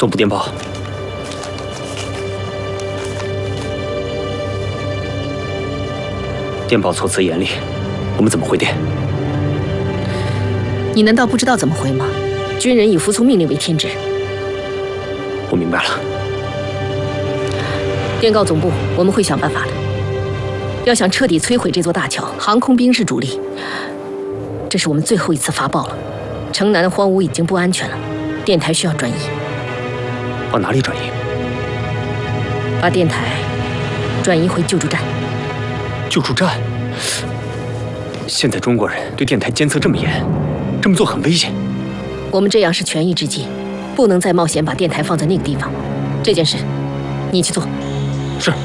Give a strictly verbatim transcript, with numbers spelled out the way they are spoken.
总部电报。电报措辞严厉，我们怎么回电？ 你难道不知道怎么回吗？军人以服从命令为天职。 我明白了。 电告总部，我们会想办法的。要想彻底摧毁这座大桥，航空兵是主力。这是我们最后一次发报了。城南的荒芜已经不安全了，电台需要转移。 往哪里转移？ 把电台转移回救助站。 救助站？现在中国人对电台监测这么严，这么做很危险。 我们这样是权宜之计，不能再冒险把电台放在那个地方。这件事，你去做。